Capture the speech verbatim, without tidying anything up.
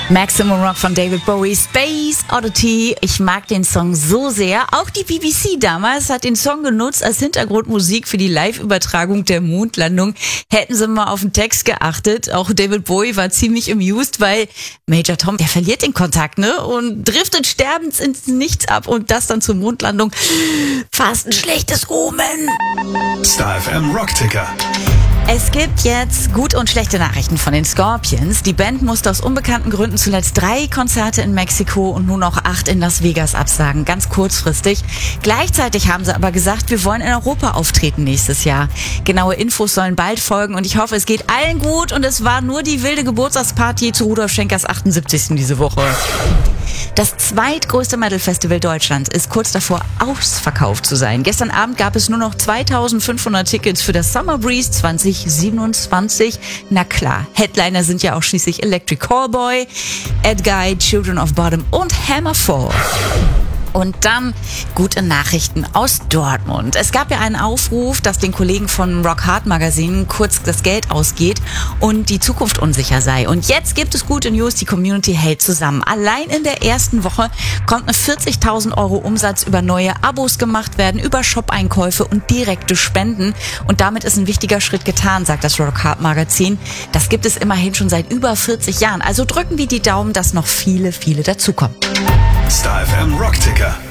Maximum Rock von David Bowie, Space Oddity. Ich mag den Song so sehr. Auch die B B C damals hat den Song genutzt als Hintergrundmusik für die Live-Übertragung der Mondlandung. Hätten sie mal auf den Text geachtet. Auch David Bowie war ziemlich amused, weil Major Tom, der verliert den Kontakt, ne? Und driftet sterbend ins Nichts ab. Und das dann zur Mondlandung. Fast ein schlechtes Omen. Star F M Rockticker. Es gibt jetzt gute und schlechte Nachrichten von den Scorpions. Die Band musste aus unbekannten Gründen zuletzt drei Konzerte in Mexiko und nun auch acht in Las Vegas absagen, ganz kurzfristig. Gleichzeitig haben sie aber gesagt, wir wollen in Europa auftreten nächstes Jahr. Genaue Infos sollen bald folgen und ich hoffe, es geht allen gut und es war nur die wilde Geburtstagsparty zu Rudolf Schenkers achtundsiebzigsten diese Woche. Das zweitgrößte Metal-Festival Deutschlands ist kurz davor, ausverkauft zu sein. Gestern Abend gab es nur noch zweitausendfünfhundert Tickets für das Summer Breeze zwanzig siebenundzwanzig. Na klar, Headliner sind ja auch schließlich Electric Callboy, Edguy, Children of Bodom und Hammerfall. Und dann gute Nachrichten aus Dortmund. Es gab ja einen Aufruf, dass den Kollegen von Rock Hard Magazin kurz das Geld ausgeht und die Zukunft unsicher sei. Und jetzt gibt es gute News, die Community hält zusammen. Allein in der ersten Woche konnten vierzigtausend Euro Umsatz über neue Abos gemacht werden, über Shop-Einkäufe und direkte Spenden. Und damit ist ein wichtiger Schritt getan, sagt das Rock Hard Magazin. Das gibt es immerhin schon seit über vierzig Jahren. Also drücken wir die Daumen, dass noch viele, viele dazukommen. Star F M Rockticker.